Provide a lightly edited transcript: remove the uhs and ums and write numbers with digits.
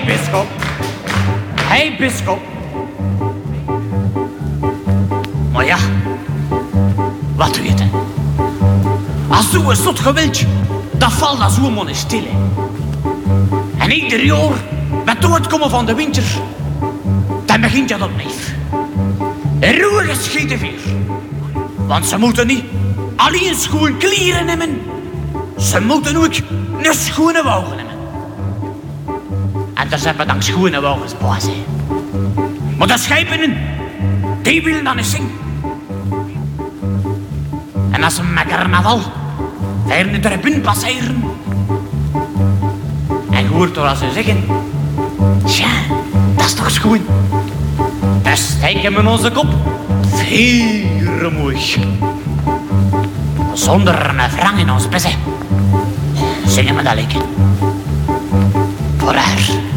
bisschop. Hé, bisschop. Maar ja, wat doe je dan? Als zo'n zot gewildje, dat valt als zo'n man stil. En ieder jaar, met het komen van de winter, dan begint dat opnieuw. Roer geschieden weer. Want ze moeten niet alleen schoon kleren hebben. Ze moeten ook een schone wagen hebben. En daar zijn we dan schone wagens bij. Maar de schijpenen, die willen dan eens zingen. En als ze met carnaval weer de tribune passeren. En hoort door als ze zeggen, tja, dat is toch schoon. Dan steken we onze kop vier mooi. Zonder een wrang in ons bezen. Zingen we dat lekker. Voor haar.